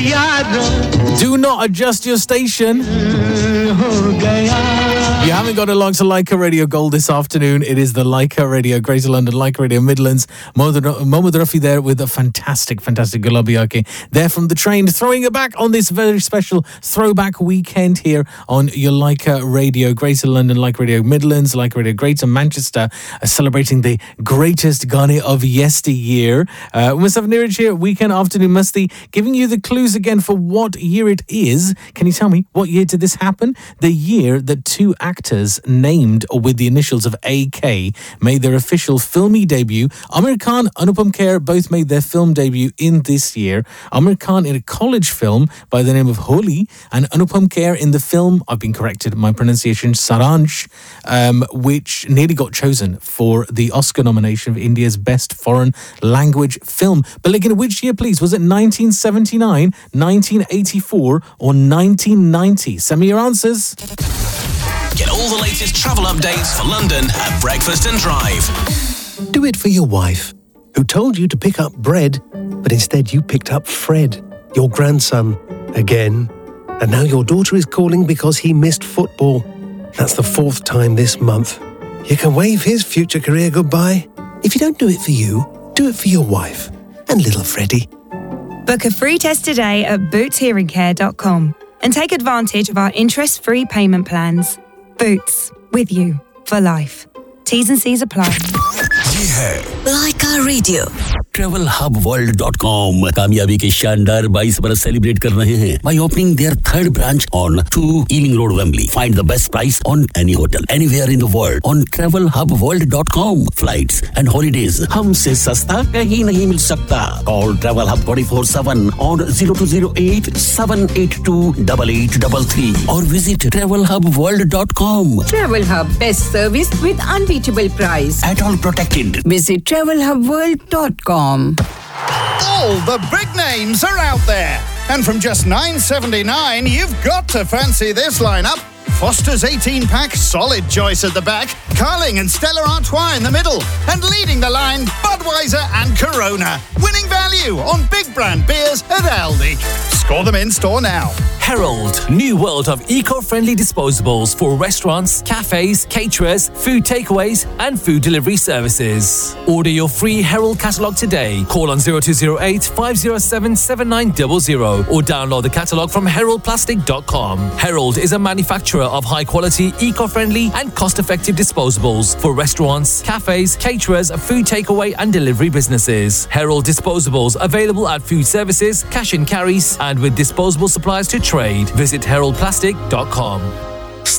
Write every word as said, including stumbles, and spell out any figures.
Do not adjust your station. You haven't got it locked to Leica Radio Gold this afternoon. It is the Leica Radio Greater London, Leica Radio Midlands. Mohammad Rafi there with a fantastic, fantastic Gulabi Ake. They're from the train, throwing it back on this very special throwback weekend here on your Leica Radio Greater London, Leica Radio Midlands, Leica Radio Greater Manchester, uh, celebrating the greatest Ghani of yesteryear. Uh, we must have Niraj here, Weekend Afternoon Musti, giving you the clues again for what year it is. Can you tell me, what year did this happen? The year that two actors named with the initials of A K made their official filmy debut. Amir Khan, Anupam Kher both made their film debut in this year. Amir Khan in a college film by the name of Holi, and Anupam Kher in the film, I've been corrected, my pronunciation, Saransh, um, which nearly got chosen for the Oscar nomination of India's Best Foreign Language Film. But again, which year, please? Was it nineteen seventy-nine, nineteen eighty-four, or nineteen ninety? Send me your answers. Get all the latest travel updates for London at Breakfast and Drive. Do it for your wife, who told you to pick up bread, but instead you picked up Fred, your grandson, again. And now your daughter is calling because he missed football. That's the fourth time this month. You can wave his future career goodbye. If you don't do it for you, do it for your wife and little Freddie. Book a free test today at boots hearing care dot com and take advantage of our interest-free payment plans. Boots, with you for life. T's and C's apply. ये है Leica Radio. travel hub world dot com कामयाबी के शानदार बाईस बरस celebrate कर रहे हैं by opening their third branch on two Ealing Road, Wembley. Find the best price on any hotel anywhere in the world on travel hub world dot com. Flights and holidays हमसे सस्ता कहीं नहीं मिल सकता. Call Travel Hub twenty-four seven on zero two zero eight seven eight two eight eight three three or visit travel hub world dot com. Travel Hub, best service with unbeatable price. At all protected. Visit travel hub world dot com. All the big names are out there. And from just nine seventy-nine, you've got to fancy this lineup. Foster's eighteen pack, solid choice at the back. Carling and Stella Artois in the middle. And leading the line, Budweiser and Corona. Winning value on big brand beers at Aldi. Score them in store now. Herald, new world of eco-friendly disposables for restaurants, cafes, caterers, food takeaways and food delivery services. Order your free Herald catalogue today. Call on zero two zero eight five zero seven seven nine zero zero or download the catalogue from herald plastic dot com. Herald is a manufacturer of high-quality, eco-friendly and cost-effective disposables for restaurants, cafes, caterers, food takeaway and delivery businesses. Herald disposables available at food services, cash and carries and with disposable supplies to trade. Visit herald plastic dot com.